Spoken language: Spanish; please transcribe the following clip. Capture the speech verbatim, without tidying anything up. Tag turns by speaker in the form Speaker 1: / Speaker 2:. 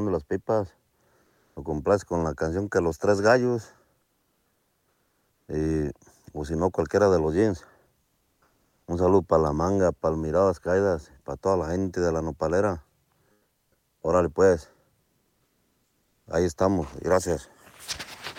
Speaker 1: tocando las pipas. Lo complace con la canción que Los Tres Gallos. Y, o si no, cualquiera de los jeans. Un saludo para la manga, para el Miradas Caídas, para toda la gente de la nopalera. Órale pues. Ahí estamos. Gracias.